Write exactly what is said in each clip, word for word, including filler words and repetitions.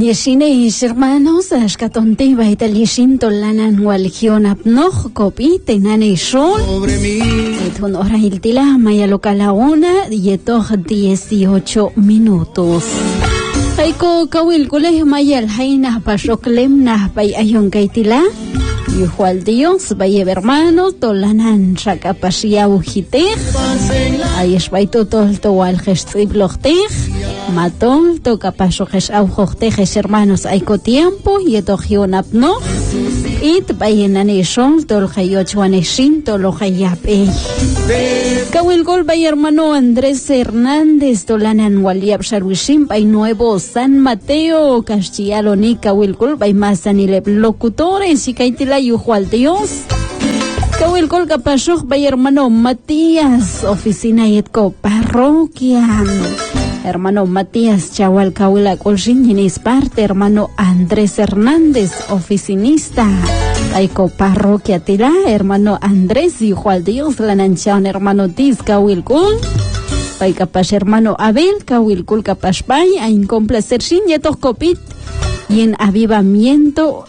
Yeshineis hermanos, ashkatonte baitalishin tolanan walgion apnoj kopite nane shol. Etun hora iltila maya local a una dietoj dieciocho minutos. Aiko kawil kuleh mayal haina pashoklem nah bay ayon kaitila. Yuhual Dios baye hermanos tolanan shakapashiau hitej. Ayesh baito tol towal gestiblochtej. Matol toca paso jes aujotejes hermanos aiko tiempo y etogion apno it bayenane shol tol jayochwaneshin tol jayape kawil gol bay hermano Andrés Hernández tolanan waliab sharwishim bay Nuevo San Mateo Castialo ni kawil gol bay masanile locutores y kaitila yuhual Dios kawil gol kapashok bay hermano Matías oficina yetko parroquia hermano Matías Chawal Kawila Colshin es parte hermano Andrés Hernández oficinista Aiko parroquia tira hermano Andrés y Juan Dios la nanchan hermano Tiz Kawil Kul Pai kapash hermano Abel Kawil Kul kapash bay a incomplacer shin yetos kopit y en avivamiento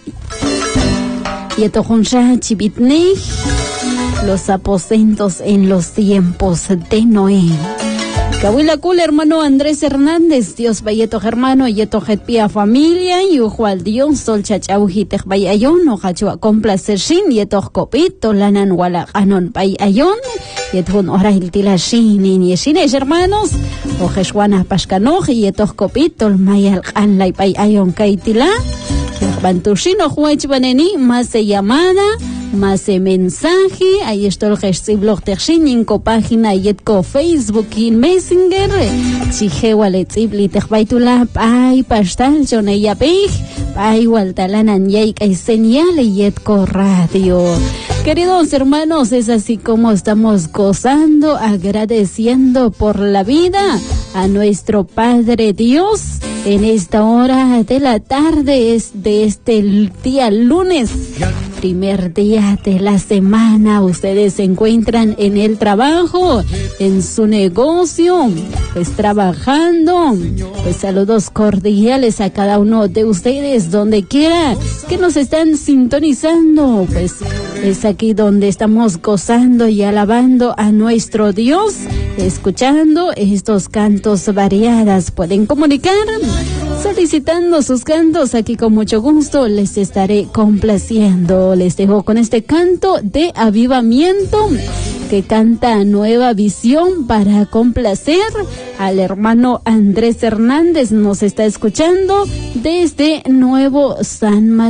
yetos hunsha chibitnej los aposentos en los tiempos de Noé. Kawila Kul hermano Andrés Hernández, Dios bayeto hermano, yeto jetpia familia, y ujual Dios sol chachauhitech bayayon, o hachua complacer shin, yeto kopit, tolanan wala anon bayayon, yetun ora hiltila shin, y yeshines hermanos, o jeshuana pashkanoj, yeto kopit, tol mayal anlay bayayon kaitila, bantushin o juech baneni, más se llamada, más mensaje, ahí está el gestiblog tershin, inco página yetko Facebook y Messenger, chijewa letzibli techbaitula, ay pastal, joneya pej, ay waltalanan yaik ay señal yetko radio. Queridos hermanos, es así como estamos gozando, agradeciendo por la vida a nuestro Padre Dios en esta hora de la tarde es de este día lunes. Primer día de la semana, ustedes se encuentran en el trabajo, en su negocio, pues trabajando, pues saludos cordiales a cada uno de ustedes, donde quiera que nos están sintonizando, pues es aquí donde estamos gozando y alabando a nuestro Dios, escuchando estos cantos variados. Pueden comunicar solicitando sus cantos, aquí con mucho gusto les estaré complaciendo. Les dejo con este canto de avivamiento que canta Nueva Visión para complacer al hermano Andrés Hernández. Nos está escuchando desde Nuevo San Mateo.